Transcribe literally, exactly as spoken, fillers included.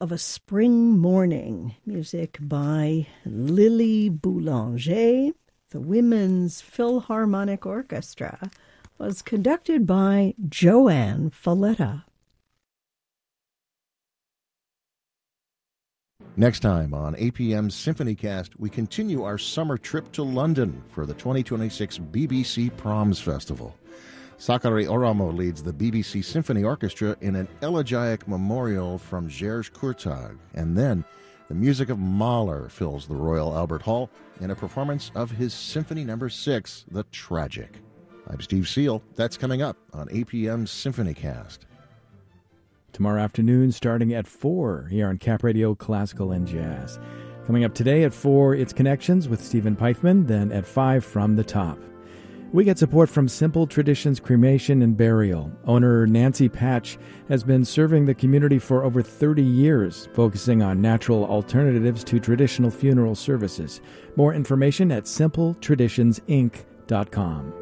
of a Spring Morning, music by Lily Boulanger. The Women's Philharmonic Orchestra was conducted by Joanne Falletta. Next time on A P M's SymphonyCast, we continue our summer trip to London for the twenty twenty-six B B C Proms Festival. Sakari Oramo leads the B B C Symphony Orchestra in an elegiac memorial from Georges Courtag, and then the music of Mahler fills the Royal Albert Hall in a performance of his Symphony Number Six, The Tragic. I'm Steve Seal. That's coming up on A P M's SymphonyCast. Tomorrow afternoon, starting at four, here on Cap Radio Classical and Jazz. Coming up today at four, it's Connections with Stephen Peitzman, then at five, From the Top. We get support from Simple Traditions Cremation and Burial. Owner Nancy Patch has been serving the community for over thirty years, focusing on natural alternatives to traditional funeral services. More information at simple traditions inc dot com.